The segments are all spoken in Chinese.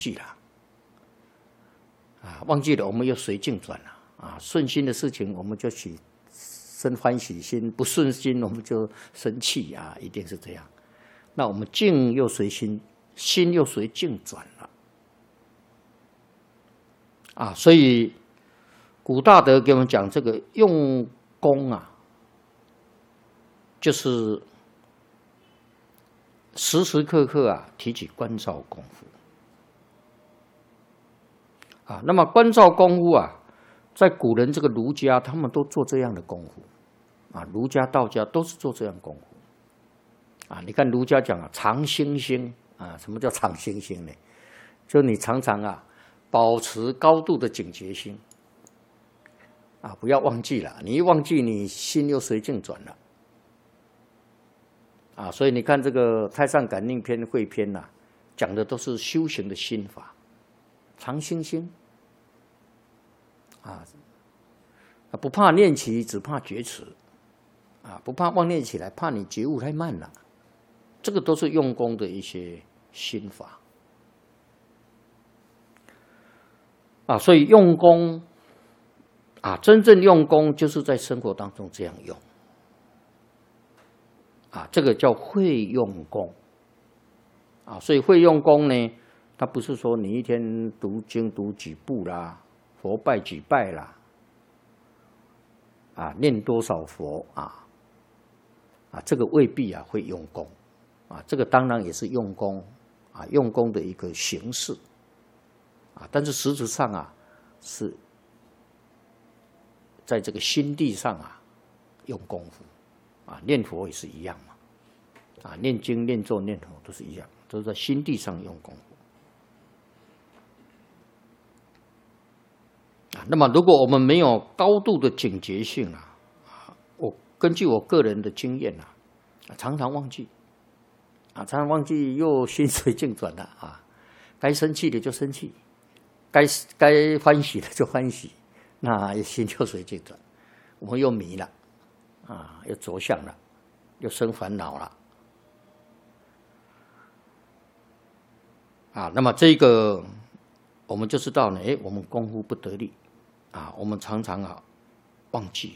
记了啊，忘记了我们又随境转了啊。顺心的事情我们就起生欢喜心，不顺心我们就生气啊，一定是这样。那我们境又随心，心又随境转了啊。所以古大德给我们讲这个用功啊，就是时时刻刻啊提起观照功夫啊。那么观照功夫啊，在古人这个儒家他们都做这样的功夫啊，儒家道家都是做这样功夫啊。你看儒家讲啊，常心心啊，什么叫常心心呢？就你常常啊保持高度的警觉心啊，不要忘记了，你一忘记，你心又随境转了啊。所以你看这个《太上感应篇》汇篇呐，讲的都是修行的心法，常心心啊，不怕念起，只怕觉迟啊，不怕妄念起来，怕你觉悟太慢了。这个都是用功的一些心法啊。所以用功啊，真正用功就是在生活当中这样用啊，这个叫会用功啊。所以会用功呢，它不是说你一天读经读几部啦，佛拜几拜啦，啊，念多少佛啊，这个未必啊会用功啊，这个当然也是用功啊，用功的一个形式啊，但是实质上啊是在这个心地上啊用功夫啊，念佛也是一样嘛啊，念经念咒念佛都是一样，都是在心地上用功夫啊。那么如果我们没有高度的警觉性啊，我根据我个人的经验啊，常常忘记啊，常常忘记又心随境转了啊，该生气的就生气，该欢喜的就欢喜，那心就随境转，我们又迷了啊，又着相了，又生烦恼了啊。那么这个我们就知道呢，我们功夫不得力啊，我们常常啊忘记。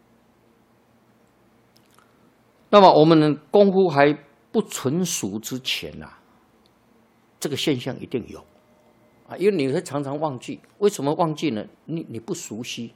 那么我们的功夫还不纯熟之前啊，这个现象一定有啊，因为你会常常忘记。为什么忘记呢？你不熟悉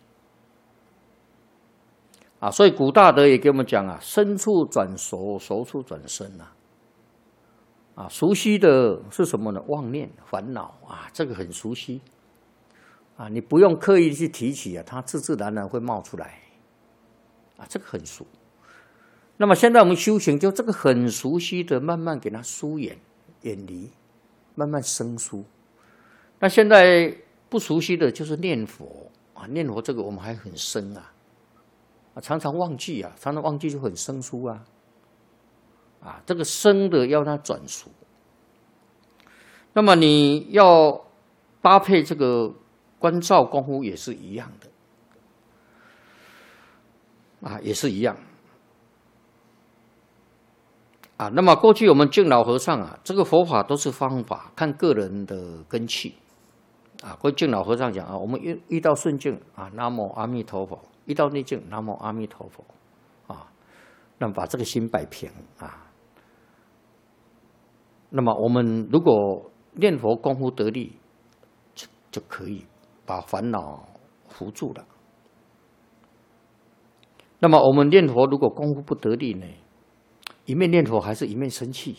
啊。所以古大德也给我们讲啊，生处转熟，熟处转生啊。熟悉的是什么呢？妄念、烦恼啊，这个很熟悉啊，你不用刻意去提起啊，它自自然然会冒出来啊，这个很熟。那么现在我们修行，就这个很熟悉的，慢慢给它疏远、远离，慢慢生疏。那现在不熟悉的就是念佛啊，念佛这个我们还很生啊，常常忘记啊，常常忘记就很生疏啊，这个生的要它转熟。那么你要搭配这个观照功夫也是一样的啊，也是一样。那么过去我们敬老和尚啊，这个佛法都是方法，看个人的根器啊。过去敬老和尚讲啊，我们遇到顺境啊，南无阿弥陀佛；遇到逆境，南无阿弥陀佛啊。那么把这个心摆平啊。那么我们如果念佛功夫得力，就可以把烦恼扶住了。那么我们念佛如果功夫不得力呢？一面念佛还是一面生气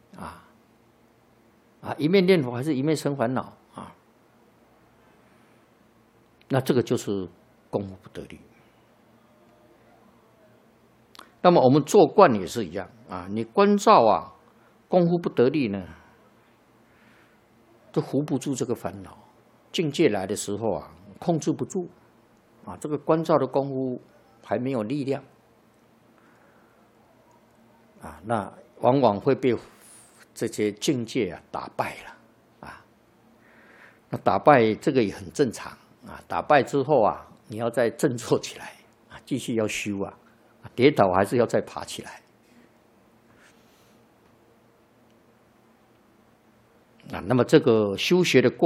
一面念佛还是一面生烦恼啊，那这个就是功夫不得力。那么我们做观也是一样啊，你观照啊，功夫不得力呢，都扶不住这个烦恼。境界来的时候啊，控制不住啊，这个观照的功夫还没有力量。那往往会被这些境界打败了那打败这个也很正常打败之后你要再振作起来继续要修跌倒还是要再爬起来那么这个修学的过